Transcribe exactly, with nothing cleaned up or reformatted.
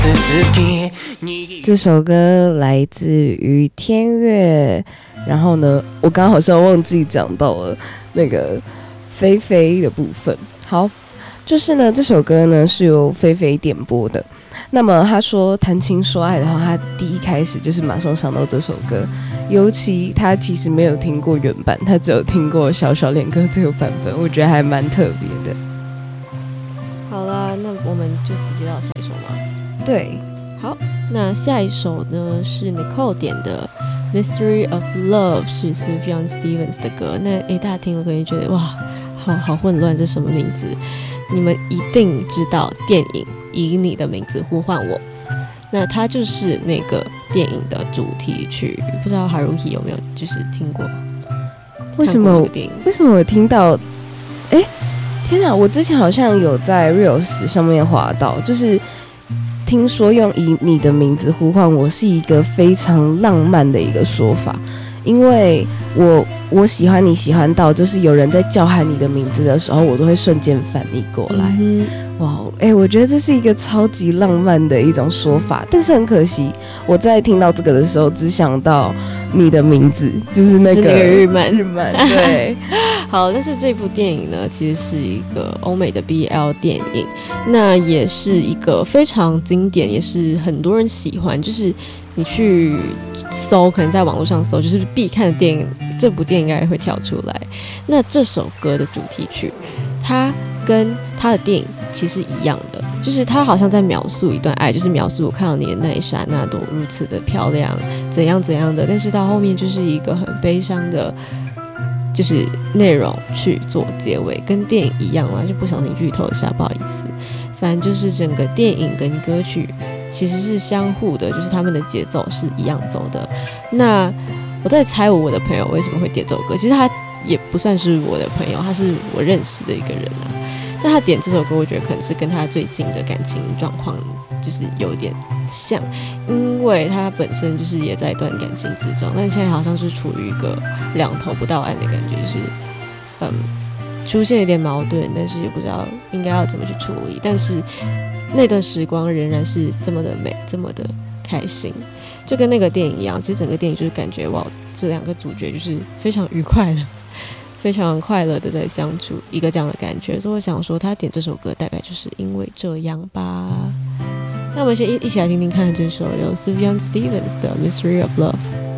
这首歌来自于天乐，然后呢，我刚好像忘记讲到了那个菲菲的部分。好，就是呢，这首歌呢是由菲菲点播的。那么他说谈情说爱的话，他第一开始就是马上想到这首歌，尤其他其实没有听过原版，他只有听过小小恋歌这个版本，我觉得还蛮特别的。 好啦，那我们就直接到下一首吗？ 对， 好，那下一首呢是 Nicole 点的 Mystery of Love， 是 Sufjan Stevens 的歌。那诶，大家听了可能觉得哇，好好混乱，这什么名字？你们一定知道电影《以你的名字呼唤我》，那它就是那个电影的主题曲。不知道 Haruhi 有没有就是听过？ 为什么？为什么我听到？哎，天哪！我之前好像有在 Reels 上面滑到，就是听说用以你的名字呼唤我是一个非常浪漫的一个说法，因为我我喜欢你喜欢到就是有人在叫喊你的名字的时候，我都会瞬间反应过来。嗯、哇，哎、欸，我觉得这是一个超级浪漫的一种说法，但是很可惜，我在听到这个的时候，只想到你的名字，就是那个日漫日漫。对， 好，但是这部电影呢，其实是一个欧美的 B L 电影，那也是一个非常经典，也是很多人喜欢，就是你去搜，可能在网络上搜，就是必看的电影，这部电影应该会跳出来。那这首歌的主题曲，它跟它的电影其实一样的，就是它好像在描述一段爱，就是描述我看到你的那一刹那多如此的漂亮，怎样怎样的，但是到后面就是一个很悲伤的，就是内容去做结尾，跟电影一样啦，就不小心剧透一下，不好意思。反正就是整个电影跟歌曲其实是相互的，就是他们的节奏是一样走的。那我在猜我的朋友为什么会点这首歌，其实他也不算是我的朋友，他是我认识的一个人啊。那他点这首歌，我觉得可能是跟他最近的感情状况就是有点像，因为他本身就是也在一段感情之中，但现在好像是处于一个两头不到岸的感觉，就是嗯。出现一点矛盾，但是也不知道应该要怎么去处理。但是那段时光仍然是这么的美，这么的开心，就跟那个电影一样。其实整个电影就是感觉哇，这两个主角就是非常愉快的、非常快乐的在相处，一个这样的感觉。所以我想说，他点这首歌大概就是因为这样吧。那我们先一一起来听听看这首由 Sufjan Stevens 的《Mystery of Love》。